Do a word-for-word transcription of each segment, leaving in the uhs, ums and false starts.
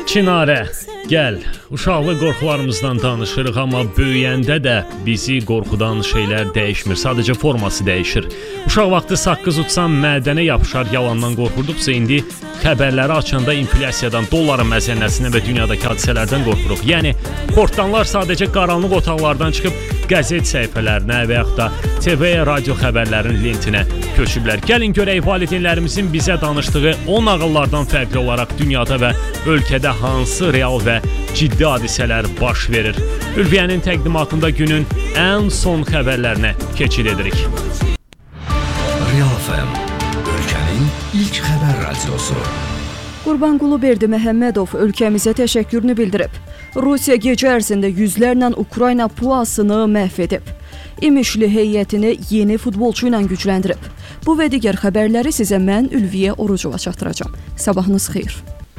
Çinarə, gəl, uşaqlıq qorxularımızdan danışırıq, amma böyüyəndə də bizi qorxudan şeylər dəyişmir, sadəcə forması dəyişir. Uşaq vaxtı saqqız utsam mədənə yapışar, yalandan qorxurduqsa indi xəbərləri açanda inflyasiyadan, dolların məzənnəsindən və dünyadakı hadisələrdən qorxuruq. Yəni, portdanlar sadəcə qaranlıq otaqlardan çıxıb qəzet səhifələrinə və yaxud da T V, radio xəbərlərin lentinə köçüblər. Gəlin görək valideynlərimizin bizə danışdığı o nağıllardan fərqli olaraq dünyada və ölkədə hansı real və ciddi hadisələr baş verir. Ülviyyənin təqdimatında günün ən son xəbərlərinə keçid edirik. Real F M, ölkənin ilk xəbər radiosu. Qurbanqulu Berdiməhəmmədov ölkəmizə təşəkkürünü bildirib. Rusiya gecə ərzində yüzlərlə Ukrayna puasını məhv edib. İmişli heyətini yeni futbolçu ilə gücləndirib. Bu və digər xəbərləri sizə mən Ülviyə Orucova çatdıracağam. Sabahınız xeyir.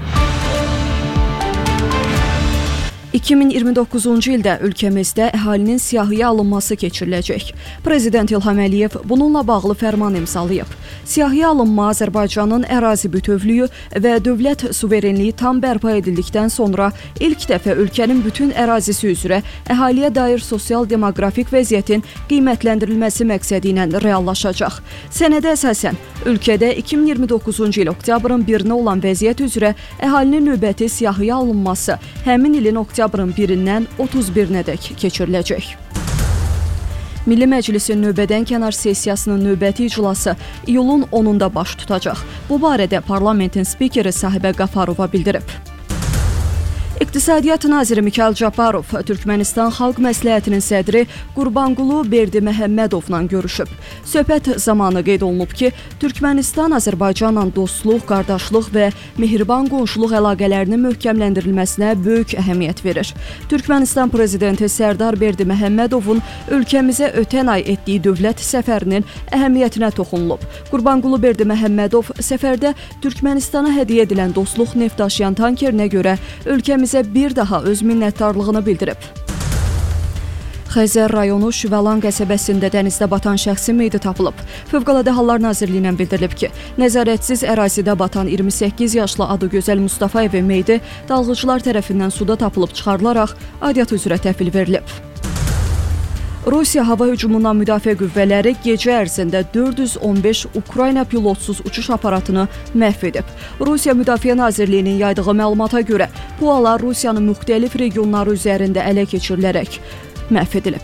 iki min iyirmi doqquzuncu ildə ölkəmizdə əhalinin siyahıya alınması keçiriləcək. Prezident İlham Əliyev bununla bağlı fərman imzalayıb. Siyahıya alınma Azərbaycanın ərazi bütövlüyü və dövlət suverenliyi tam bərpa edildikdən sonra ilk dəfə ölkənin bütün ərazisi üzrə əhaliyə dair sosial-demoqrafik vəziyyətin qiymətləndirilməsi məqsədi ilə reallaşacaq. Sənədə əsasən, ölkədə iki min iyirmi doqquzuncu il oktyabrın birinə olan vəziyyət üzrə əhalinin növbəti siyahıya alınması həmin ilin oktyabrın birindən otuz birinədək keçiriləcək. Milli Məclisin növbədən kənar sessiyasının növbəti iclası iyulun onunda baş tutacaq. Bu barədə parlamentin spikeri Sahibə Qafarova bildirib. İqtisadiyyat naziri Mikayıl Cabbarov Türkmənistan Xalq Məsləhətinin sədri Qurbanqulu Berdiməhəmmədovla görüşüb. Söhbət zamanı qeyd olunub ki, Türkmənistan Azərbaycanla dostluq, qardaşlıq və mehriban qonşuluq əlaqələrinin möhkəmləndirilməsinə böyük əhəmiyyət verir. Türkmənistan prezidenti Sərdar Berdiməhəmmədovun ölkəmizə ötən ay etdiyi dövlət səfərinin əhəmiyyətinə toxunulub. Qurbanqulu Berdiməhəmmədov səfərdə Türkmənistana hədiyyə edilən dostluq neft daşıyan tankerinə görə ölkəmizə bir daha öz minnətdarlığını bildirib. Xəzər rayonu Şüvəlan qəsəbəsində dənizdə batan şəxsin meyidi tapılıb. Fövqəladə Hallar Nazirliyindən bildirilib ki, nəzarətsiz ərazidə batan iyirmi səkkiz yaşlı Adıgözəl Mustafayevin meyidi dalğıcılar tərəfindən suda tapılıb çıxarılaraq aidiyyat üzrə təhvil verilib. Rusiya hava hücumundan müdafiə qüvvələri gecə ərzində dörd yüz on beş Ukrayna pilotsuz uçuş aparatını məhv edib. Rusiya Müdafiə Nazirliyinin yaydığı məlumata görə PUAlar Rusiyanın müxtəlif regionları üzərində ələ keçirilərək məhv edilib.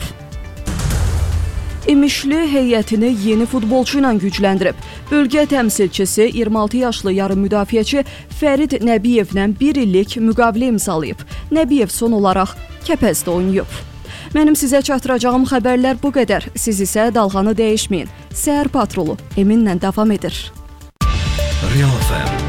İmişli heyətini yeni futbolçu ilə gücləndirib. Bölgə təmsilçisi iyirmi altı yaşlı yarım müdafiəçi Fərid Nəbiyevlə bir illik müqavilə imzalayıb. Nəbiyev son olaraq Kəpəzdə oynayıb. Mənim sizə çatdıracağım xəbərlər bu qədər. Siz isə dalğanı dəyişməyin. Səhər patrolu Eminlə davam edir. Real F M